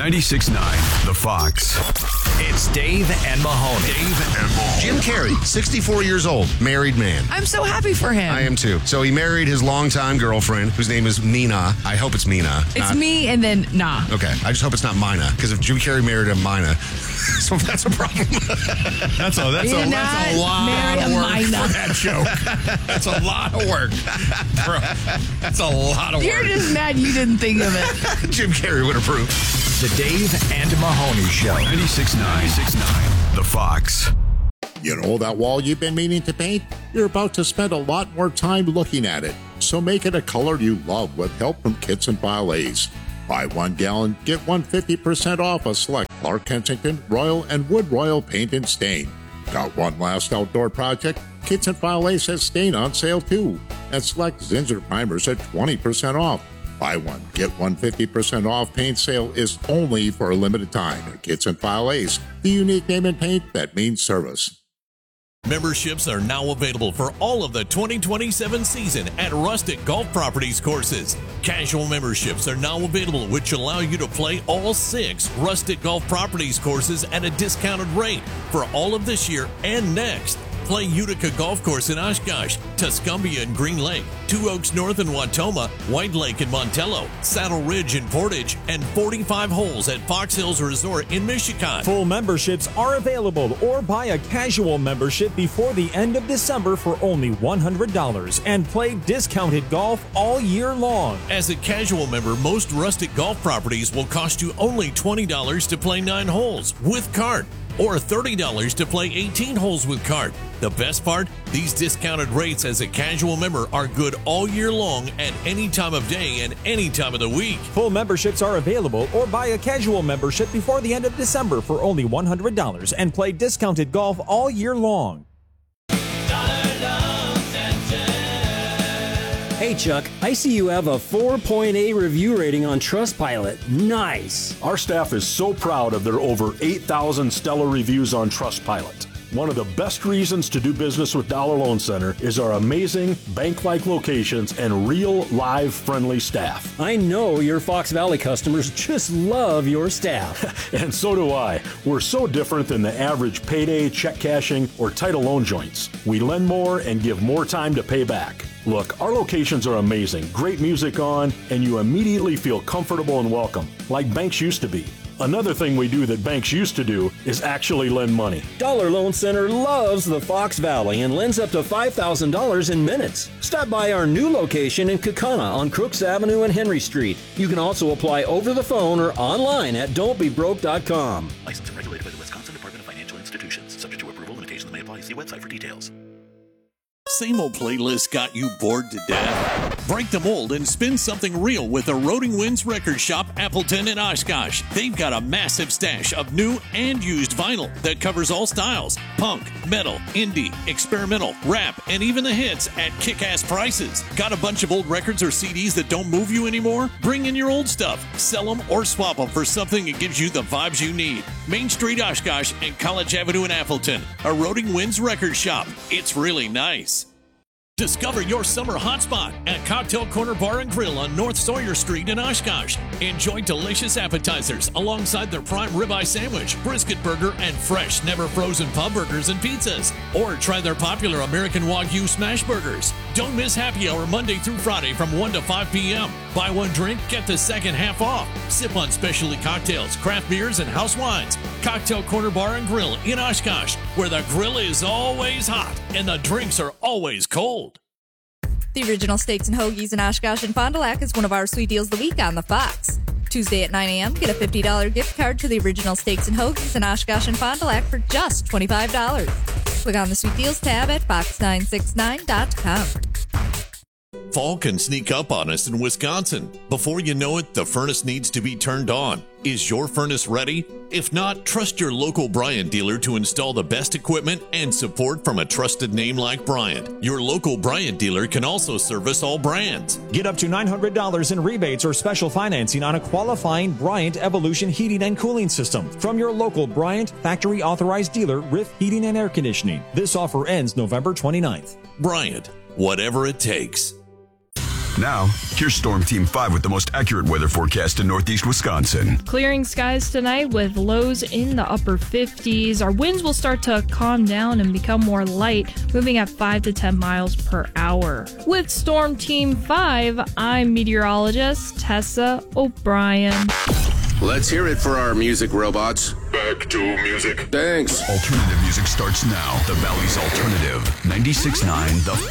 96.9 The Fox. It's Dave and Mahoney. Jim Carrey, 64 years old, married man. I'm so happy for him. I am too. So he married his longtime girlfriend, whose name is Mina. I hope it's Mina. It's me and then nah. Okay, I just hope it's not Mina, because if Jim Carrey married a Mina, so that's a problem. That's a lot of work for that joke. That's a lot of work. Bro, that's a lot of work. You're just mad you didn't think of it. Jim Carrey would approve. The Dave and Mahoney Show. 96.9 The Fox. You know that wall you've been meaning to paint? You're about to spend a lot more time looking at it. So make it a color you love with help from Kitson File Ace. Buy 1 gallon, get 50% off a select Clark Kensington, Royal, and Wood Royal paint and stain. Got one last outdoor project? Kitson File Ace has stain on sale too. And select Zinsser primers at 20% off. Buy 1, get 50% off paint sale is only for a limited time. Kitson File Ace, the unique name in paint that means service. Memberships are now available for all of the 2027 season at Rustic Golf Properties courses. Casual memberships are now available, which allow you to play all 6 Rustic Golf Properties courses at a discounted rate for all of this year and next. Play Utica Golf Course in Oshkosh, Tuscumbia and Green Lake, Two Oaks North in Watoma, White Lake in Montello, Saddle Ridge in Portage, and 45 holes at Fox Hills Resort in Michigan. Full memberships are available, or buy a casual membership before the end of December for only $100 and play discounted golf all year long. As a casual member, most Rustic Golf Properties will cost you only $20 to play 9 holes with cart, or $30 to play 18 holes with cart. The best part, these discounted rates as a casual member are good all year long at any time of day and any time of the week. Full memberships are available, or buy a casual membership before the end of December for only $100 and play discounted golf all year long. Hey Chuck, I see you have a 4.8 review rating on Trustpilot. Nice. Our staff is so proud of their over 8,000 stellar reviews on Trustpilot. One of the best reasons to do business with Dollar Loan Center is our amazing bank-like locations and real, live, friendly staff. I know your Fox Valley customers just love your staff. And so do I. We're so different than the average payday, check cashing, or title loan joints. We lend more and give more time to pay back. Look, our locations are amazing, great music on, and you immediately feel comfortable and welcome, like banks used to be. Another thing we do that banks used to do is actually lend money. Dollar Loan Center loves the Fox Valley and lends up to $5,000 in minutes. Stop by our new location in Kaukauna on Crooks Avenue and Henry Street. You can also apply over the phone or online at don'tbebroke.com. Licensed and regulated by the Wisconsin Department of Financial Institutions. Subject to approval, limitations may apply. See website for details. Same old playlist got you bored to death? Break the mold and spin something real with the Roding Winds Record Shop, Appleton and Oshkosh. They've got a massive stash of new and used vinyl that covers all styles: punk, metal, indie, experimental, rap, and even the hits at kick-ass prices. Got a bunch of old records or CDs that don't move you anymore? Bring in your old stuff, sell them, or swap them for something that gives you the vibes you need. Main Street, Oshkosh, and College Avenue in Appleton. A Roding Winds Record Shop. It's really nice. Discover your summer hotspot at Cocktail Corner Bar and Grill on North Sawyer Street in Oshkosh. Enjoy delicious appetizers alongside their prime ribeye sandwich, brisket burger, and fresh, never frozen pub burgers and pizzas. Or try their popular American Wagyu smash burgers. Don't miss happy hour Monday through Friday from 1 to 5 p.m. Buy one drink, get the second half off. Sip on specialty cocktails, craft beers, and house wines. Cocktail Corner Bar and Grill in Oshkosh, where the grill is always hot and the drinks are always cold. The Original Steaks and Hoagies in Oshkosh and Fond du Lac is one of our sweet deals of the week on the Fox. Tuesday at 9 a.m., get a $50 gift card to the Original Steaks and Hoagies in Oshkosh and Fond du Lac for just $25. Click on the Sweet Deals tab at fox969.com. Fall can sneak up on us in Wisconsin. Before you know it, the furnace needs to be turned on. Is your furnace ready? If not, trust your local Bryant dealer to install the best equipment and support from a trusted name like Bryant. Your local Bryant dealer can also service all brands. Get up to $900 in rebates or special financing on a qualifying Bryant Evolution heating and cooling system from your local Bryant factory authorized dealer, Riff Heating and Air Conditioning. This offer ends November 29th. Bryant, whatever it takes. Now, here's Storm Team 5 with the most accurate weather forecast in northeast Wisconsin. Clearing skies tonight with lows in the upper 50s. Our winds will start to calm down and become more light, moving at 5 to 10 miles per hour. With Storm Team 5, I'm meteorologist Tessa O'Brien. Let's hear it for our music robots. Back to music. Thanks. Alternative music starts now. The Valley's Alternative. 96.9 The